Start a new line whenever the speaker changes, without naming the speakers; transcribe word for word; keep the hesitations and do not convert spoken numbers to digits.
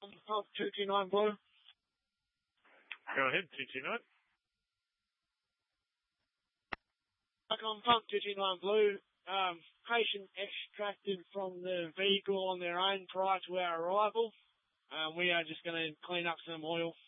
Pump two two nine Blue.
Go ahead, two two nine.
On Pump two two nine Blue, um, patient extracted from the vehicle on their own prior to our arrival. Um, we are just going to clean up some oil